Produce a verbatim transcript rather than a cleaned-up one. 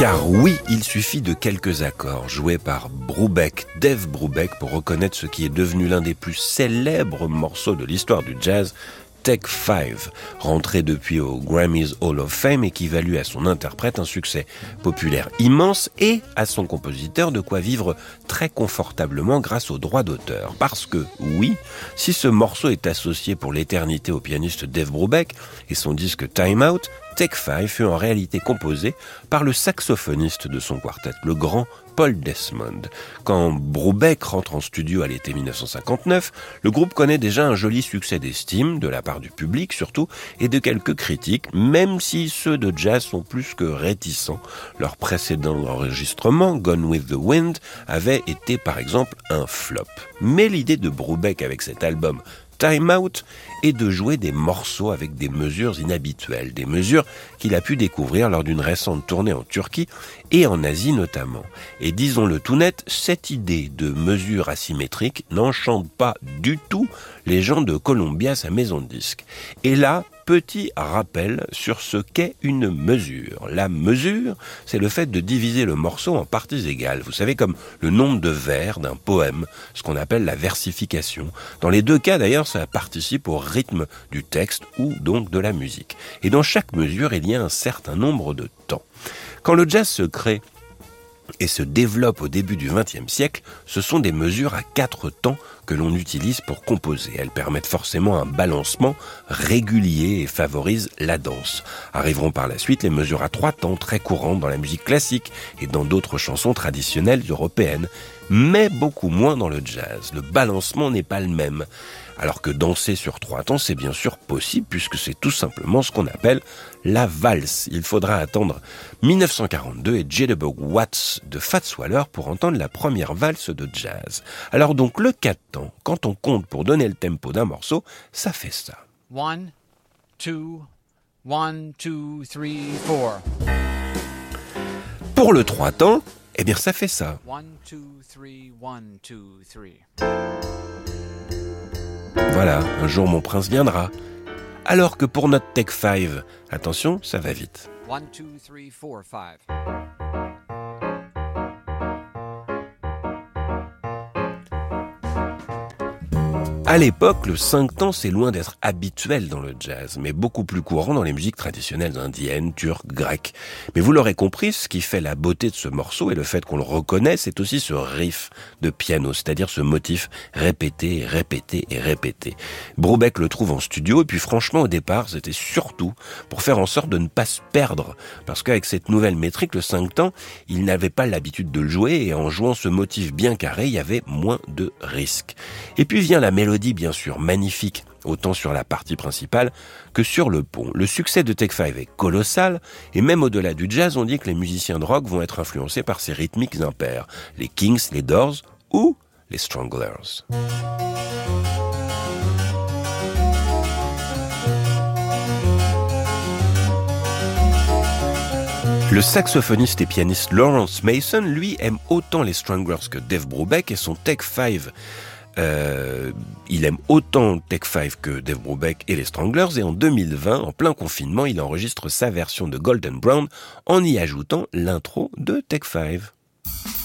Car oui, il suffit de quelques accords joués par Brubeck, Dave Brubeck, pour reconnaître ce qui est devenu l'un des plus célèbres morceaux de l'histoire du jazz, Take Five, rentré depuis au Grammys Hall of Fame et qui valut à son interprète un succès populaire immense et à son compositeur de quoi vivre très confortablement grâce aux droits d'auteur. Parce que, oui, si ce morceau est associé pour l'éternité au pianiste Dave Brubeck et son disque Time Out, Take Five fut en réalité composé par le saxophoniste de son quartet, le grand Paul Desmond. Quand Brubeck rentre en studio à l'été dix-neuf cent cinquante-neuf, le groupe connaît déjà un joli succès d'estime, de la part du public surtout, et de quelques critiques, même si ceux de jazz sont plus que réticents. Leur précédent enregistrement, Gone with the Wind, avait été par exemple un flop. Mais l'idée de Brubeck avec cet album Time Out est de jouer des morceaux avec des mesures inhabituelles, des mesures qu'il a pu découvrir lors d'une récente tournée en Turquie et en Asie notamment. Et disons-le tout net, cette idée de mesures asymétriques n'enchante pas du tout les gens de Columbia, sa maison de disques. Et là, petit rappel sur ce qu'est une mesure. La mesure, c'est le fait de diviser le morceau en parties égales. Vous savez, comme le nombre de vers d'un poème, ce qu'on appelle la versification. Dans les deux cas, d'ailleurs, ça participe au rythme du texte ou donc de la musique. Et dans chaque mesure, il y a un certain nombre de temps. Quand le jazz se crée et se développe au début du vingtième siècle, ce sont des mesures à quatre temps que l'on utilise pour composer. Elles permettent forcément un balancement régulier et favorisent la danse. Arriveront par la suite les mesures à trois temps, très courantes dans la musique classique et dans d'autres chansons traditionnelles européennes, mais beaucoup moins dans le jazz. Le balancement n'est pas le même. Alors que danser sur trois temps, c'est bien sûr possible puisque c'est tout simplement ce qu'on appelle la valse. Il faudra attendre dix-neuf cent quarante-deux et Jitterbug Watts de Fats Waller pour entendre la première valse de jazz. Alors donc le quatre temps, quand on compte pour donner le tempo d'un morceau, ça fait ça. One, two, one, two, three, four. Pour le trois temps, eh bien ça fait ça. One, two, three, one, two, three. Voilà, un jour mon prince viendra. Alors que pour notre Take Five, attention, ça va vite. One, two, three, four, five. À l'époque, le cinq temps, c'est loin d'être habituel dans le jazz, mais beaucoup plus courant dans les musiques traditionnelles indiennes, turques, grecques. Mais vous l'aurez compris, ce qui fait la beauté de ce morceau et le fait qu'on le reconnaît, c'est aussi ce riff de piano, c'est-à-dire ce motif répété, répété et répété. Brubeck le trouve en studio, et puis franchement, au départ, c'était surtout pour faire en sorte de ne pas se perdre, parce qu'avec cette nouvelle métrique, le cinq temps, il n'avait pas l'habitude de le jouer, et en jouant ce motif bien carré, il y avait moins de risques. Et puis vient la mélodie, bien sûr magnifique, autant sur la partie principale que sur le pont. Le succès de Take Five est colossal, et même au-delà du jazz, on dit que les musiciens de rock vont être influencés par ces rythmiques impairs. Les Kings, les Doors ou les Stranglers. Le saxophoniste et pianiste Lawrence Mason, lui, aime autant les Stranglers que Dave Brubeck, et son Take Five Euh, il aime autant Take Five que Dave Brubeck et les Stranglers, et en deux mille vingt, en plein confinement, il enregistre sa version de Golden Brown en y ajoutant l'intro de Take Five.